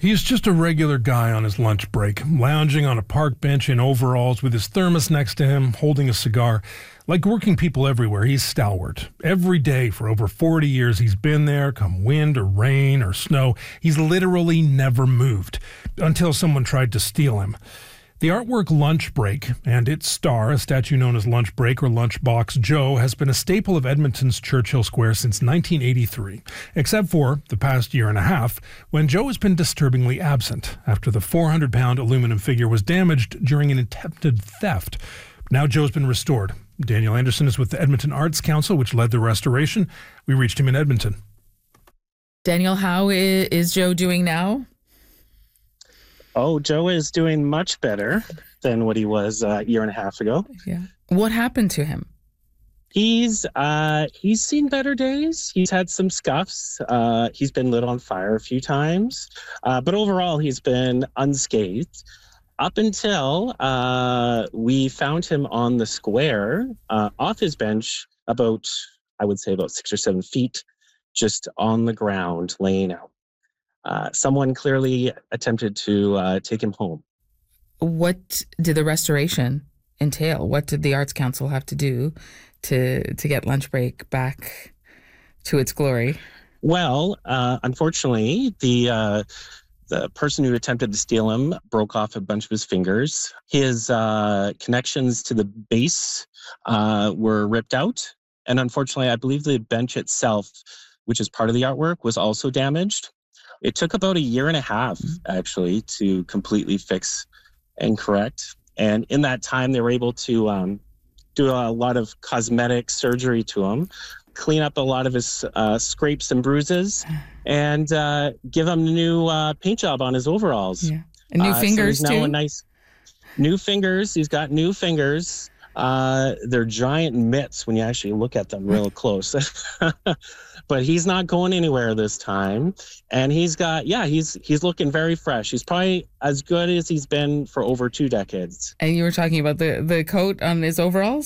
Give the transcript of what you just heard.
He's just a regular guy on his lunch break, lounging on a park bench in overalls with his thermos next to him, holding a cigar. Like working people everywhere, he's stalwart. Every day for over 40 years, he's been there, come wind or rain or snow. He's literally never moved until someone tried to steal him. The artwork Lunch Break and its star, a statue known as Lunch Break or Lunchbox Joe, has been a staple of Edmonton's Churchill Square since 1983, except for the past year and a half, when Joe has been disturbingly absent after the 400-pound aluminum figure was damaged during an attempted theft. Now Joe's been restored. Daniel Anderson is with the Edmonton Arts Council, which led the restoration. We reached him in Edmonton. Daniel, how is Joe doing now? Oh, Joe is doing much better than what he was a year and a half ago. Yeah. What happened to him? He's seen better days. He's had some scuffs. He's been lit on fire a few times. But overall, he's been unscathed up until we found him on the square off his bench about 6 or 7 feet, just on the ground, laying out. Someone clearly attempted to take him home. What did the restoration entail? What did the Arts Council have to do to get Lunch Break back to its glory? Well, unfortunately, the person who attempted to steal him broke off a bunch of his fingers. His connections to the base were ripped out. And unfortunately, I believe the bench itself, which is part of the artwork, was also damaged. It took about a year and a half, actually, to completely fix and correct. And in that time, they were able to do a lot of cosmetic surgery to him, clean up a lot of his scrapes and bruises, and give him a new paint job on his overalls. Yeah. And new fingers, so he's now too? New fingers. He's got new fingers. They're giant mitts when you actually look at them real close. But he's not going anywhere this time. And he's looking very fresh. He's probably as good as he's been for over 2 decades. And you were talking about the coat on his overalls?